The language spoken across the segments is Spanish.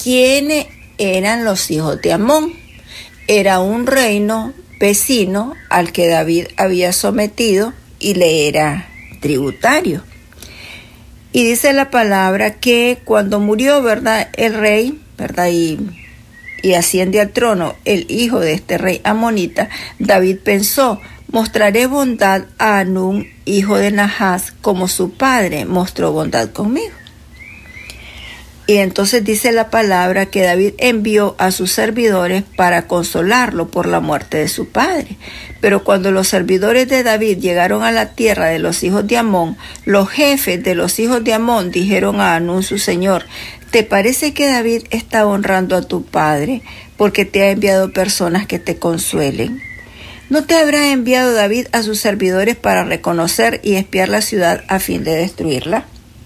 ¿Quiénes eran los hijos de Amón? Era un reino vecino al que David había sometido y le era tributario. Y dice la palabra que cuando murió, ¿verdad?, el rey, ¿verdad?, y asciende al trono el hijo de este rey amonita, David pensó: mostraré bondad a Hanún, hijo de Nahas, como su padre mostró bondad conmigo. Y entonces dice la palabra que David envió a sus servidores para consolarlo por la muerte de su padre. Pero cuando los servidores de David llegaron a la tierra de los hijos de Amón, los jefes de los hijos de Amón dijeron a Hanún, su señor: ¿te parece que David está honrando a tu padre porque te ha enviado personas que te consuelen? ¿No te habrá enviado David a sus servidores para reconocer y espiar la ciudad a fin de destruirla?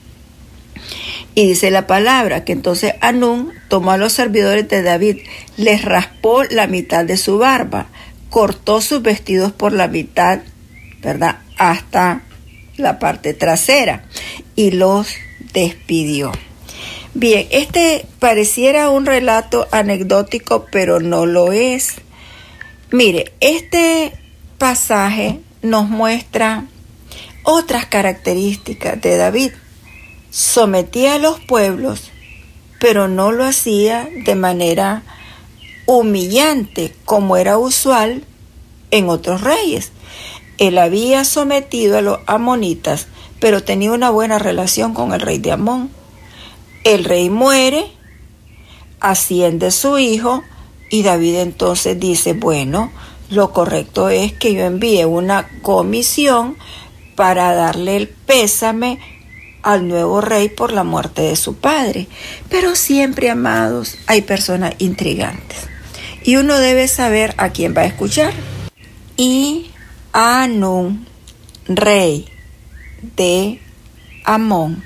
Y dice la palabra que entonces Hanún tomó a los servidores de David, les raspó la mitad de su barba, cortó sus vestidos por la mitad, ¿verdad?, hasta la parte trasera, y los despidió. Bien, este pareciera un relato anecdótico, pero no lo es. Mire, este pasaje nos muestra otras características de David. Sometía a los pueblos, pero no lo hacía de manera humillante, como era usual en otros reyes. Él había sometido a los amonitas, pero tenía una buena relación con el rey de Amón. El rey muere, asciende su hijo, y David entonces dice: bueno, lo correcto es que yo envíe una comisión para darle el pésame al nuevo rey por la muerte de su padre. Pero siempre, amados, hay personas intrigantes, y uno debe saber a quién va a escuchar. Y Hanún, rey de Amón,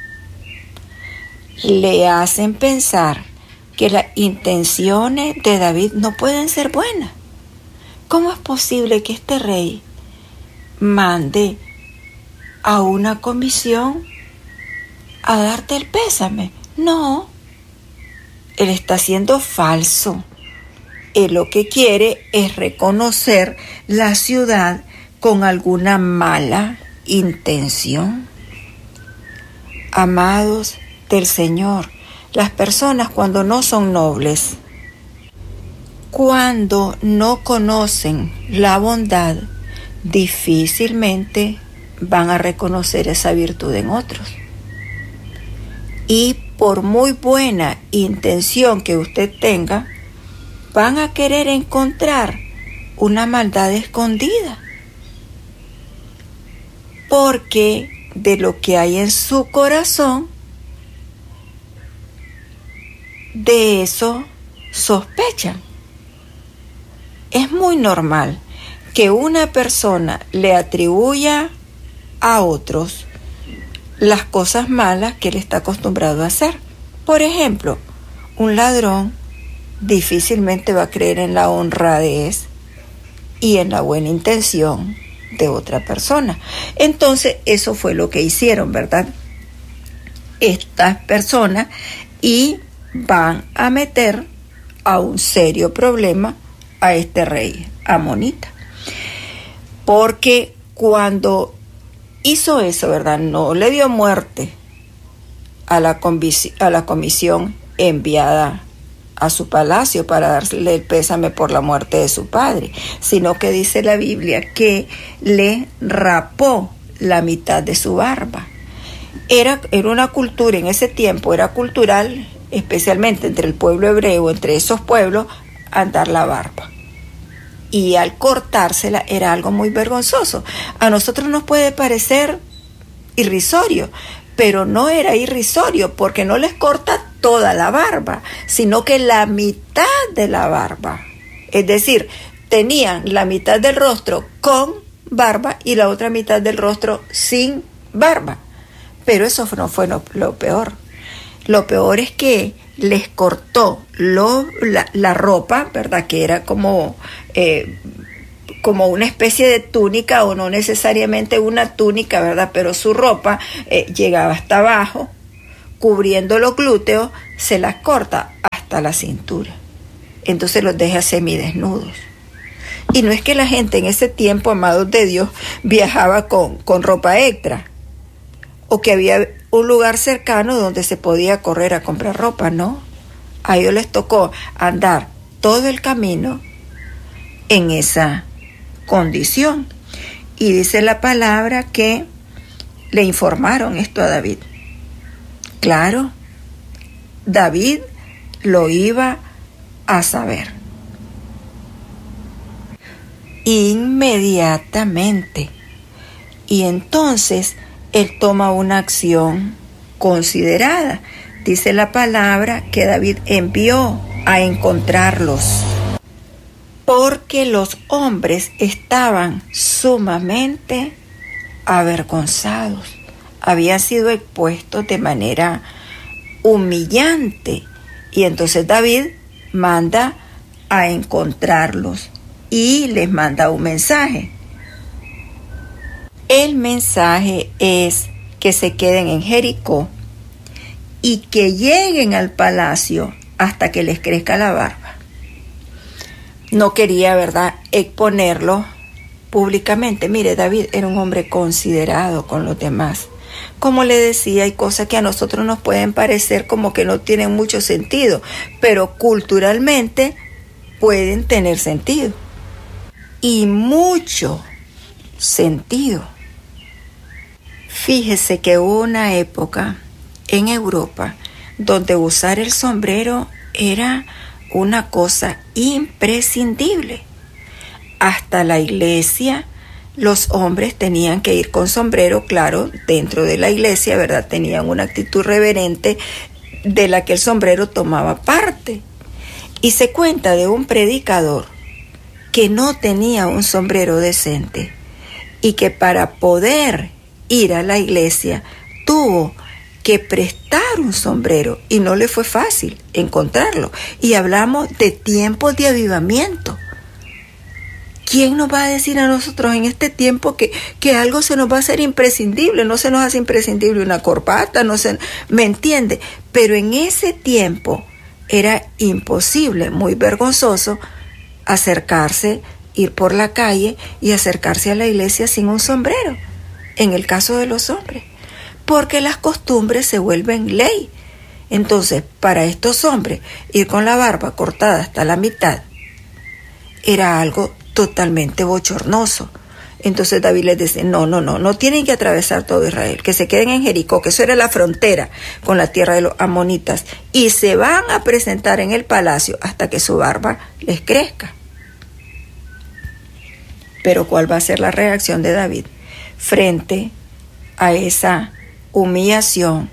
le hacen pensar que las intenciones de David no pueden ser buenas. ¿Cómo es posible que este rey mande a una comisión a darte el pésame? No, él está siendo falso. Él lo que quiere es reconocer la ciudad con alguna mala intención. Amados del Señor, las personas cuando no son nobles, cuando no conocen la bondad, difícilmente van a reconocer esa virtud en otros. Y por muy buena intención que usted tenga, van a querer encontrar una maldad escondida. Porque de lo que hay en su corazón, de eso sospechan. Es muy normal que una persona le atribuya a otros las cosas malas que él está acostumbrado a hacer. Por ejemplo, un ladrón difícilmente va a creer en la honradez y en la buena intención de otra persona. Entonces, eso fue lo que hicieron, ¿verdad?, estas personas, y van a meter a un serio problema a este rey amonita. Porque cuando hizo eso, ¿verdad?, no le dio muerte a la comisión enviada a su palacio para darle el pésame por la muerte de su padre, sino que dice la Biblia que le rapó la mitad de su barba. Era una cultura, en ese tiempo era cultural, especialmente entre el pueblo hebreo, entre esos pueblos, andar la barba. Y al cortársela era algo muy vergonzoso. A nosotros nos puede parecer irrisorio, pero no era irrisorio porque no les corta toda la barba, sino que la mitad de la barba. Es decir, tenían la mitad del rostro con barba y la otra mitad del rostro sin barba. Pero eso no fue lo peor. Lo peor es que les cortó la ropa, ¿verdad?, que era como una especie de túnica, o no necesariamente una túnica, ¿verdad?, pero su ropa llegaba hasta abajo, cubriendo los glúteos, se las corta hasta hasta la cintura. Entonces los deja semidesnudos. Y no es que la gente en ese tiempo, amados de Dios, viajaba con ropa extra, o que había un lugar cercano donde se podía correr a comprar ropa, no. A ellos les tocó andar todo el camino en esa condición. Y dice la palabra que le informaron esto a David. Claro, David lo iba a saber. Inmediatamente. Y entonces él toma una acción considerada. Dice la palabra que David envió a encontrarlos, porque los hombres estaban sumamente avergonzados. Habían sido expuestos de manera humillante. Y entonces David manda a encontrarlos y les manda un mensaje. El mensaje es que se queden en Jericó y que lleguen al palacio hasta que les crezca la barba. No quería, ¿verdad?, exponerlo públicamente. Mire, David era un hombre considerado con los demás. Como le decía, hay cosas que a nosotros nos pueden parecer como que no tienen mucho sentido, pero culturalmente pueden tener sentido. Y mucho sentido. Fíjese que hubo una época en Europa donde usar el sombrero era una cosa imprescindible. Hasta la iglesia, los hombres tenían que ir con sombrero, claro, dentro de la iglesia, ¿verdad? Tenían una actitud reverente de la que el sombrero tomaba parte. Y se cuenta de un predicador que no tenía un sombrero decente y que para poder ir a la iglesia tuvo que prestar un sombrero y no le fue fácil encontrarlo. Y hablamos de tiempos de avivamiento. ¿Quién nos va a decir a nosotros en este tiempo que algo se nos va a hacer imprescindible? No se nos hace imprescindible una corbata, ¿me entiende? Pero en ese tiempo era imposible, muy vergonzoso, acercarse, ir por la calle y acercarse a la iglesia sin un sombrero, en el caso de los hombres, porque las costumbres se vuelven ley. Entonces, para estos hombres, ir con la barba cortada hasta la mitad era algo totalmente bochornoso. Entonces David les dice, no tienen que atravesar todo Israel, que se queden en Jericó, que eso era la frontera con la tierra de los amonitas, y se van a presentar en el palacio hasta que su barba les crezca. Pero ¿cuál va a ser la reacción de David frente a esa humillación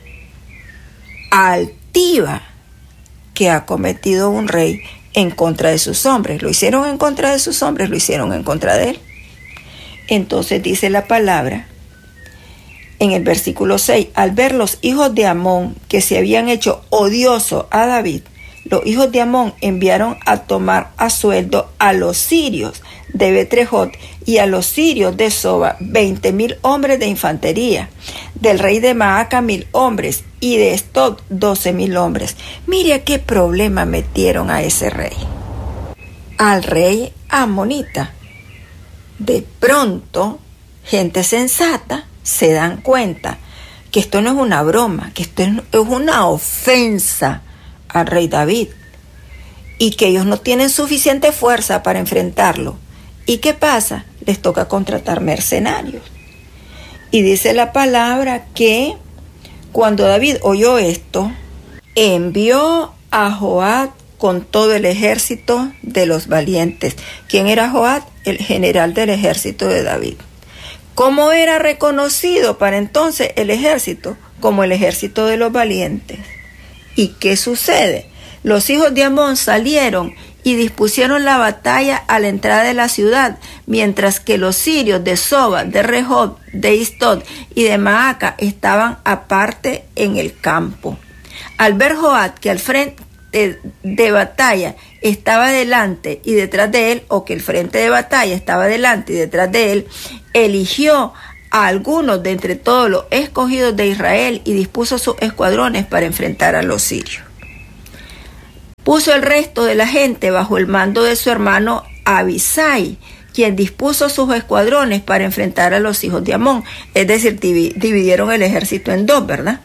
altiva que ha cometido un rey en contra de sus hombres? Lo hicieron en contra de sus hombres, lo hicieron en contra de él. Entonces dice la palabra en el versículo 6, al ver los hijos de Amón que se habían hecho odiosos a David, los hijos de Amón enviaron a tomar a sueldo a los sirios de Betrejot y a los sirios de Soba 20,000 hombres de infantería, del rey de Maaca 1,000 hombres y de Estod 12,000 hombres. Mire qué problema metieron a ese rey, al rey amonita. De pronto, gente sensata se dan cuenta que esto no es una broma, que esto es una ofensa al rey David y que ellos no tienen suficiente fuerza para enfrentarlo. ¿Y qué pasa? Les toca contratar mercenarios. Y dice la palabra que cuando David oyó esto, envió a Joab con todo el ejército de los valientes. ¿Quién era Joab? El general del ejército de David. ¿Cómo era reconocido para entonces el ejército? Como el ejército de los valientes. ¿Y qué sucede? Los hijos de Amón salieron y dispusieron la batalla a la entrada de la ciudad, mientras que los sirios de Soba, de Rehob, de Istod y de Maaca estaban aparte en el campo. Al ver Joab que al frente de batalla estaba delante y detrás de él, o que el frente de batalla estaba delante y detrás de él, eligió a algunos de entre todos los escogidos de Israel y dispuso sus escuadrones para enfrentar a los sirios. Puso el resto de la gente bajo el mando de su hermano Abisai, quien dispuso sus escuadrones para enfrentar a los hijos de Amón. Es decir, dividieron el ejército en dos, ¿verdad?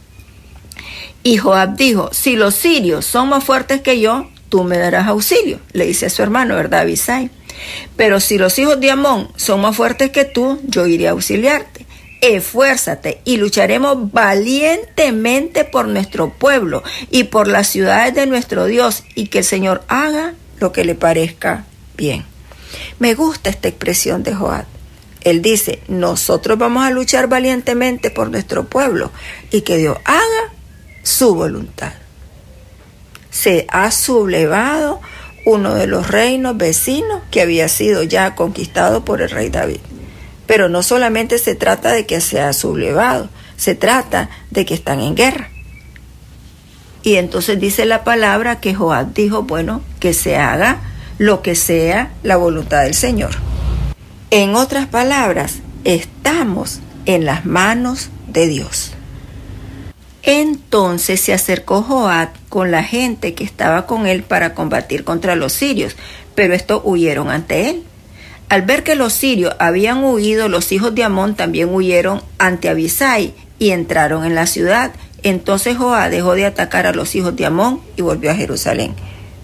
Y Joab dijo: si los sirios son más fuertes que yo, tú me darás auxilio, le dice a su hermano, ¿verdad? Abisai. Pero si los hijos de Amón son más fuertes que tú, yo iré a auxiliarte. Esfuérzate y lucharemos valientemente por nuestro pueblo y por las ciudades de nuestro Dios, y que el Señor haga lo que le parezca bien. Me gusta esta expresión de Joab. Él dice: nosotros vamos a luchar valientemente por nuestro pueblo y que Dios haga su voluntad. Se ha sublevado uno de los reinos vecinos que había sido ya conquistado por el rey David. Pero no solamente se trata de que se ha sublevado, se trata de que están en guerra. Y entonces dice la palabra que Joab dijo: bueno, que se haga lo que sea la voluntad del Señor. En otras palabras, estamos en las manos de Dios. Entonces se acercó Joab con la gente que estaba con él para combatir contra los sirios, pero estos huyeron ante él. Al ver que los sirios habían huido, los hijos de Amón también huyeron ante Abisai y entraron en la ciudad. Entonces Joab dejó de atacar a los hijos de Amón y volvió a Jerusalén.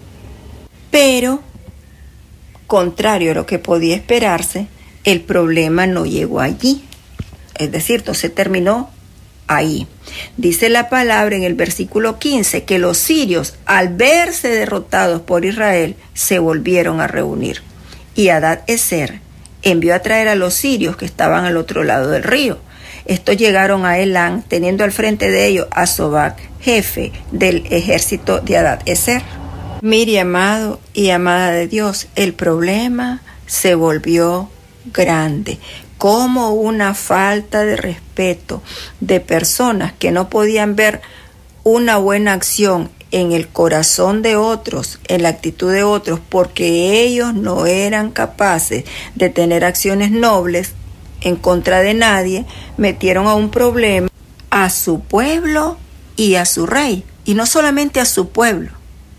Pero, contrario a lo que podía esperarse, el problema no llegó allí. Es decir, no se terminó ahí. Dice la palabra en el versículo 15 que los sirios, al verse derrotados por Israel, se volvieron a reunir. Y Hadad-Ezer envió a traer a los sirios que estaban al otro lado del río. Estos llegaron a Elán, teniendo al frente de ellos a Sobac, jefe del ejército de Hadad-Ezer. Mire, amado y amada de Dios, el problema se volvió grande. Como una falta de respeto de personas que no podían ver una buena acción en el corazón de otros, en la actitud de otros, porque ellos no eran capaces de tener acciones nobles en contra de nadie, metieron a un problema a su pueblo y a su rey. Y no solamente a su pueblo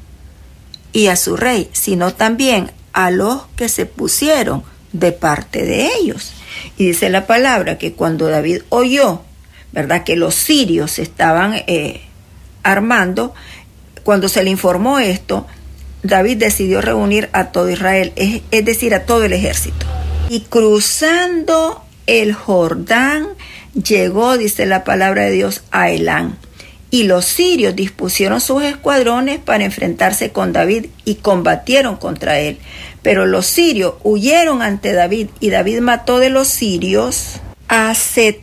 y a su rey, sino también a los que se pusieron de parte de ellos. Y dice la palabra que cuando David oyó, ¿verdad?, que los sirios se estaban armando, cuando se le informó esto, David decidió reunir a todo Israel, es decir, a todo el ejército. Y cruzando el Jordán, llegó, dice la palabra de Dios, a Elán. Y los sirios dispusieron sus escuadrones para enfrentarse con David y combatieron contra él. Pero los sirios huyeron ante David, y David mató de los sirios a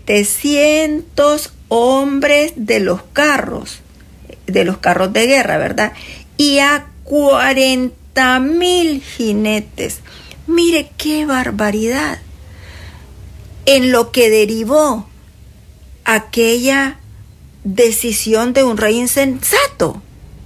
700 hombres de los carros de guerra, ¿verdad? Y a 40,000 jinetes. Mire qué barbaridad. En lo que derivó aquella decisión de un rey insensato.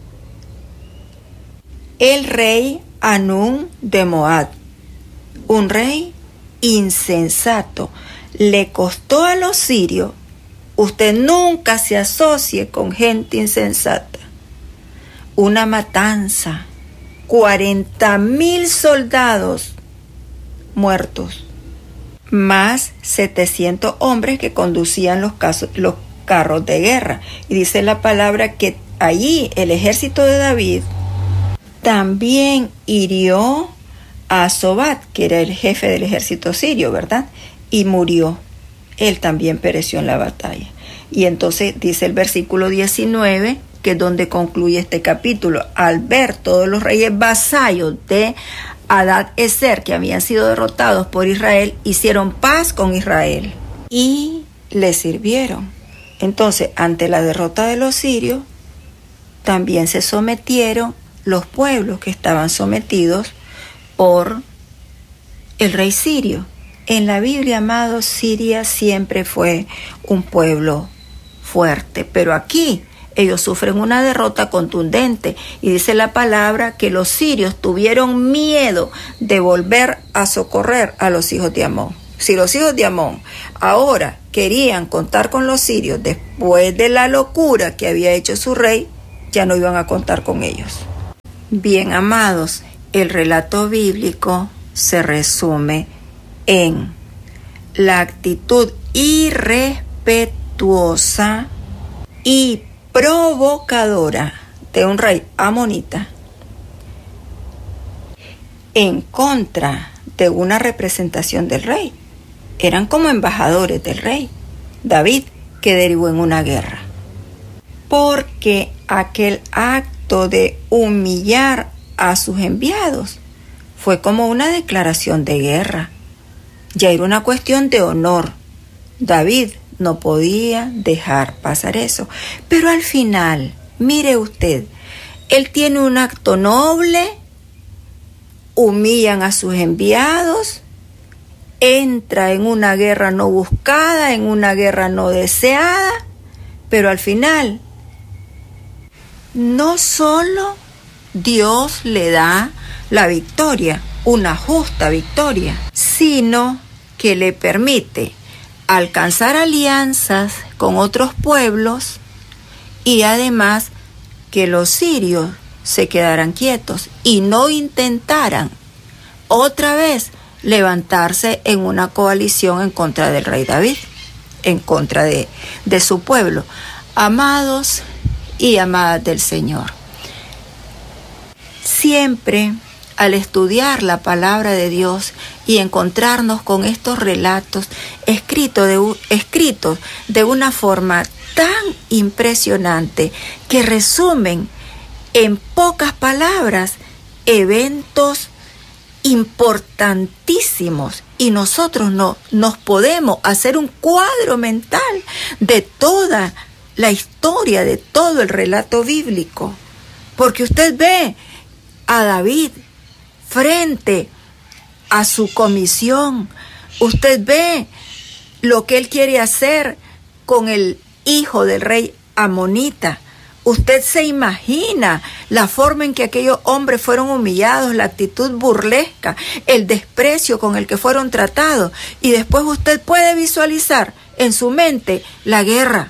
El rey Anún de Moab, un rey insensato, le costó a los sirios: usted nunca se asocie con gente insensata. Una matanza, 40,000 soldados muertos, más 700 hombres que conducían los carros de guerra. Y dice la palabra que allí el ejército de David también hirió a Sobat, que era el jefe del ejército sirio, ¿verdad? Y murió. Él también pereció en la batalla. Y entonces dice el versículo 19, que es donde concluye este capítulo: al ver todos los reyes vasallos de Hadad-Ezer que habían sido derrotados por Israel, hicieron paz con Israel y le sirvieron. Entonces, ante la derrota de los sirios, también se sometieron los pueblos que estaban sometidos por el rey sirio. En la Biblia, amados, Siria siempre fue un pueblo fuerte, pero aquí ellos sufren una derrota contundente, y dice la palabra que los sirios tuvieron miedo de volver a socorrer a los hijos de Amón. Si los hijos de Amón ahora querían contar con los sirios después de la locura que había hecho su rey, ya no iban a contar con ellos. Bien, amados, el relato bíblico se resume en la actitud irrespetuosa y provocadora de un rey amonita en contra de una representación del rey. Eran como embajadores del rey David, que derivó en una guerra. Porque aquel acto de humillar a sus enviados fue como una declaración de guerra. Ya era una cuestión de honor. David no podía dejar pasar eso. Pero al final, mire usted, él tiene un acto noble, humillan a sus enviados, entra en una guerra no buscada, en una guerra no deseada, pero al final, no solo Dios le da la victoria, una justa victoria, sino que le permite alcanzar alianzas con otros pueblos y además que los sirios se quedaran quietos y no intentaran otra vez levantarse en una coalición en contra del rey David, en contra de su pueblo. Amados y amadas del Señor, siempre al estudiar la palabra de Dios y encontrarnos con estos relatos escritos de una forma tan impresionante que resumen en pocas palabras eventos importantísimos, y nosotros nos podemos hacer un cuadro mental de toda la historia, de todo el relato bíblico, porque usted ve a David frente a su comisión, usted ve lo que él quiere hacer con el hijo del rey amonita. Usted se imagina la forma en que aquellos hombres fueron humillados, la actitud burlesca, el desprecio con el que fueron tratados. Y después usted puede visualizar en su mente la guerra.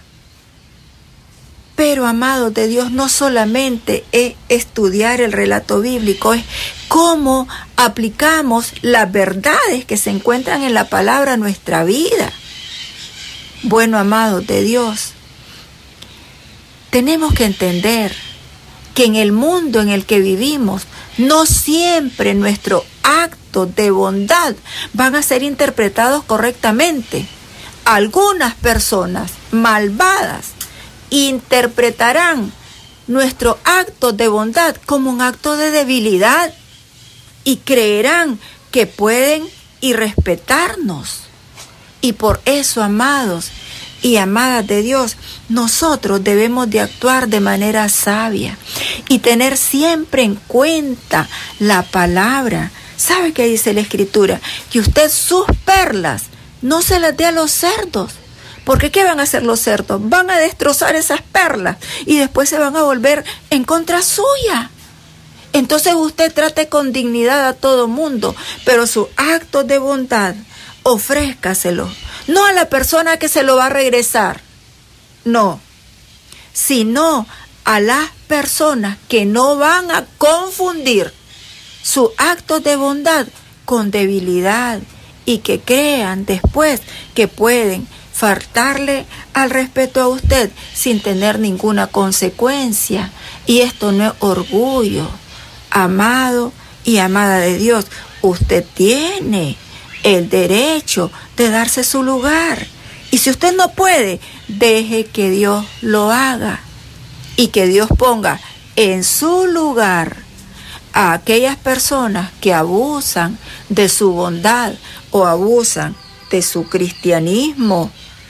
Pero, amados de Dios, no solamente es estudiar el relato bíblico, es cómo aplicamos las verdades que se encuentran en la palabra a nuestra vida. Bueno, amados de Dios, tenemos que entender que en el mundo en el que vivimos, no siempre nuestros actos de bondad van a ser interpretados correctamente. Algunas personas malvadas interpretarán nuestros actos de bondad como un acto de debilidad y creerán que pueden irrespetarnos. Y por eso, amados y amadas de Dios, nosotros debemos de actuar de manera sabia y tener siempre en cuenta la palabra. ¿Sabe qué dice la Escritura? Que usted sus perlas no se las dé a los cerdos. Porque ¿qué van a hacer los cerdos? Van a destrozar esas perlas y después se van a volver en contra suya. Entonces usted trate con dignidad a todo mundo, pero sus actos de bondad, ofrézcaselo. No a la persona que se lo va a regresar, no, sino a las personas que no van a confundir sus actos de bondad con debilidad y que crean después que pueden faltarle al respeto a usted sin tener ninguna consecuencia. Y esto no es orgullo. Amado y amada de Dios, usted tiene el derecho de darse su lugar. Y si usted no puede, deje que Dios lo haga y que Dios ponga en su lugar a aquellas personas que abusan de su bondad o abusan de su cristianismo.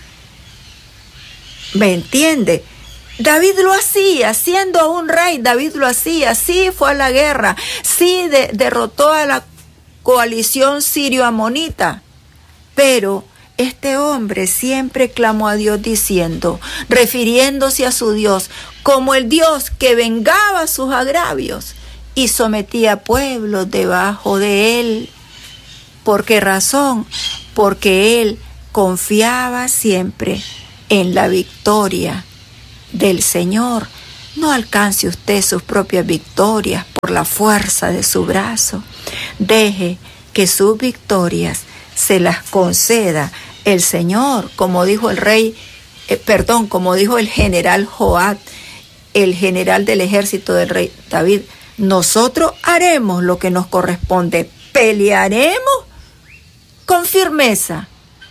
¿Me entiende? David lo hacía, siendo un rey, David lo hacía, sí fue a la guerra, sí derrotó a la coalición sirio-amonita, pero este hombre siempre clamó a Dios diciendo, refiriéndose a su Dios, como el Dios que vengaba sus agravios y sometía a pueblos debajo de él. ¿Por qué razón? Porque él confiaba siempre en la victoria del Señor. No alcance usted sus propias victorias por la fuerza de su brazo. Deje que sus victorias se las conceda el Señor, como dijo como dijo el general Joab, el general del ejército del rey David. Nosotros haremos lo que nos corresponde, pelearemos con firmeza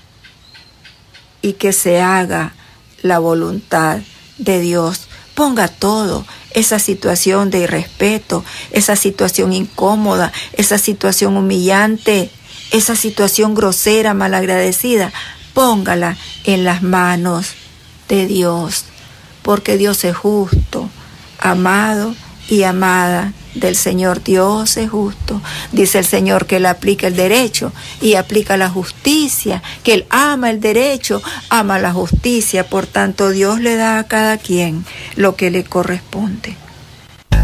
y que se haga la voluntad de Dios. Ponga todo, esa situación de irrespeto, esa situación incómoda, esa situación humillante, esa situación grosera, malagradecida, póngala en las manos de Dios, porque Dios es justo, amado y amada del Señor. Dios es justo. Dice el Señor que Él aplica el derecho y aplica la justicia, que Él ama el derecho, ama la justicia. Por tanto, Dios le da a cada quien lo que le corresponde.